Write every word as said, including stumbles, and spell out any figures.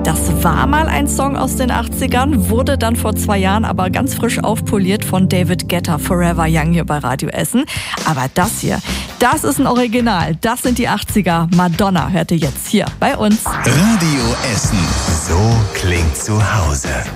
Das war mal ein Song aus den achtzigern, wurde dann vor zwei Jahren aber ganz frisch aufpoliert von David Guetta, Forever Young hier bei Radio Essen. Aber das hier, das ist ein Original. Das sind die achtziger. Madonna hört ihr jetzt hier bei uns. Radio Essen. So klingt zu Hause.